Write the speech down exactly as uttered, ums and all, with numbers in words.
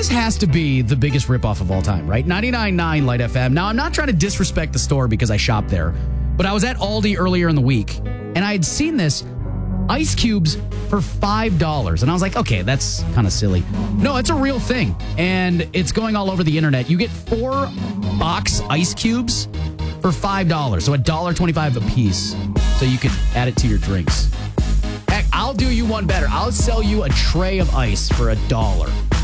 This has to be the biggest ripoff of all time, right? ninety-nine point nine Light F M. Now, I'm not trying to disrespect the store because I shop there, but I was at Aldi earlier in the week, and I had seen this ice cubes for five dollars. And I was like, okay, that's kind of silly. No, it's a real thing, and it's going all over the internet. You get four box ice cubes for five dollars, so one dollar twenty-five a piece, so you could add it to your drinks. Heck, I'll do you one better. I'll sell you a tray of ice for a dollar.